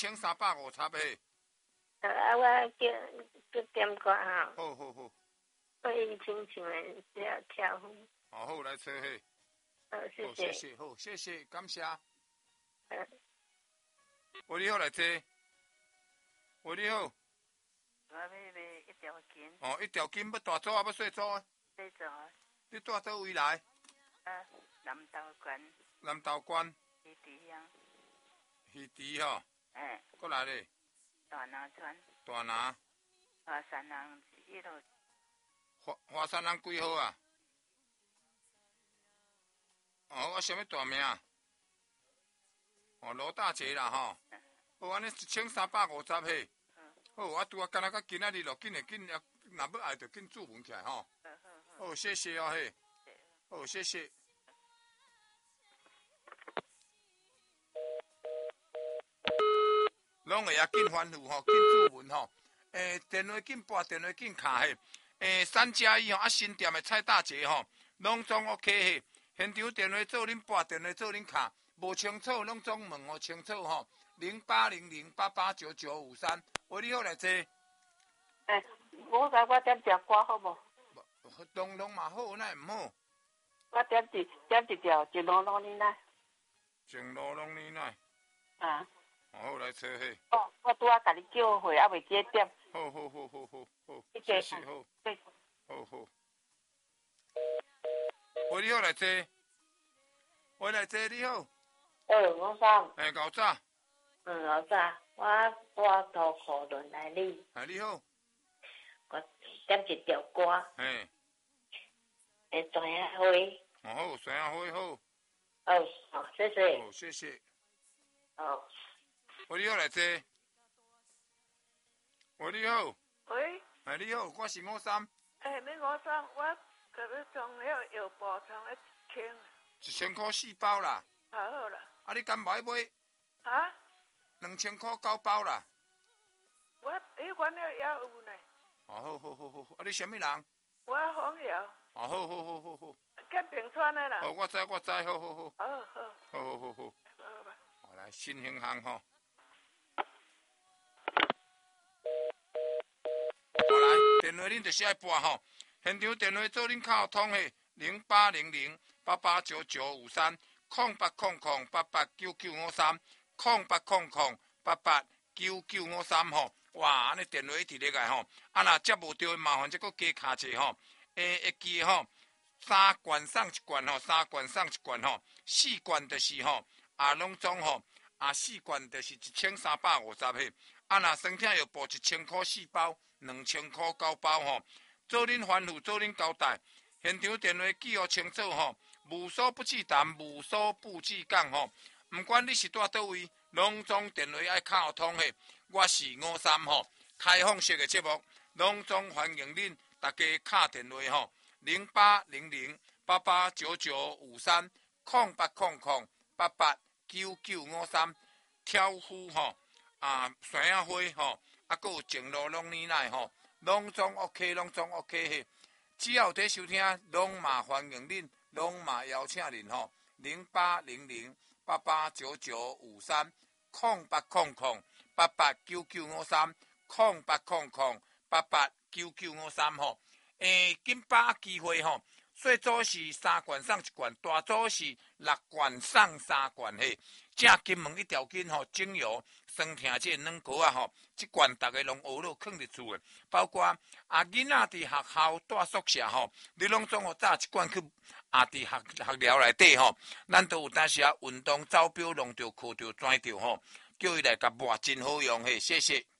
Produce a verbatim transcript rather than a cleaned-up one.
千三百五十嘿。 啊，我叫叫点歌哈。 好好好。 我已经请人要跳舞。 好好来吹嘿。 好，谢谢。 谢谢，好，谢谢，感谢。 嗯。 喂，你好，来坐。喂，你好。 我要买一条筋。 哦，一条筋要大组啊，要细组啊？ 细组啊。 你住倒位来？ 啊，南投县。 南投县。 鱼池乡。 鱼池吼。 哎。 过来咧。 大南村。 大南。 华山人一路。 华华山人几号啊？哦，我什么大名？哦，罗大姐啦吼。好，安尼一千三百五十嘿。好，我拄啊，干那甲今仔日咯，紧诶紧，若要爱就紧注文起来吼。好，谢谢哦嘿。好，谢谢。拢会啊紧欢呼吼，紧注文吼。诶，电话紧拨，电话紧卡嘿。诶，三加一吼，啊新店诶蔡大姐吼，拢总 OK 嘿。现场电话做恁拨，电话做恁卡，无清楚拢总问哦清楚吼。零八零零八八九九五三，喂，你好来坐。 诶，我甲我点条歌好无？ 拢拢嘛好，哪会毋好？ 我点一点一条，一路路你来。 情路拢你来。 啊。 好来坐嘿。 哦，我拄啊甲你叫回，还袂记点。 好好好好好好， 谢谢好。好好。喂，你好来坐。喂，来坐你好。 呃，我讲。 诶，搞早。 嗯，老早，我我头壳轮来你。 哎，你好。 我点一条歌。 嘿。 诶，山野花。 哦好，山野花好。 哦，好，谢谢。 好，谢谢。 好。 喂，你好来坐。喂，你好。 喂。 哎，你好，我是五三。 哎，你五三，我给你从遐药包从咧一千。 一千块四包啦。 好好啦。 啊，你敢买买？ 啊？ 两千块九包啦。 我迄款了也有呢。 哦，好好好好，啊，你什么人？ 我黄瑶。 哦，好好好好好。 建平川的啦。 哦，我知我知，好好好。 好好。 好好好好。 好吧。 好来，新兴行吼。好来，电话恁就是爱拨吼，现场电话做恁卡通嘿，零八零零八八九九五三，空八空空八八九九五三，空八空空八八九九五三吼。哇，安尼电话一直咧个吼，啊若接无到，麻烦再搁加卡者吼。诶，会记吼，三罐送一罐吼，三罐送一罐吼，四罐就是吼，啊拢总吼，啊四罐就是一千三百五十嘿。啊若酸痛药补一千块四包，两千块九包吼。做恁欢呼，做恁交代。现场电话记号清楚吼，无所不至谈，无所不至讲吼。毋管你是住倒位，拢总电话爱卡通嘿。我是五三吼，开放式的节目，拢总欢迎恁大家卡电话吼，零八零零八八九九五三，空八空空八八九九五三，跳舞吼啊，山野花吼，啊，搁有情路拢你来吼，拢总 OK， 拢总 OK 嘿。只要有在收听，拢嘛欢迎恁，拢嘛邀请恁吼，零八零零八八九九五三，空八空空八八九九五三，空八空空八八九九五三吼。诶，紧把机会吼，细组是三罐送一罐，大组是六罐送三罐嘿。正金门一条筋吼，精油酸痛这软膏啊吼，即罐大家拢学落放入厝的，包括啊囡仔伫学校住宿舍吼，你拢总好炸一罐去啊伫学学寮内底吼，咱都有当时啊运动走表弄着、靠着、转着吼，叫伊来甲抹真好用嘿，谢谢。